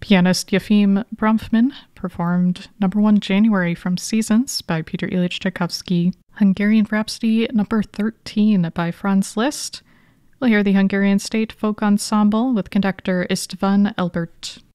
Pianist Yefim Bronfman performed number 1 January from Seasons by Peter Ilyich Tchaikovsky. Hungarian Rhapsody number 13 by Franz Liszt. We'll hear the Hungarian State Folk Ensemble with conductor Istvan Elbert.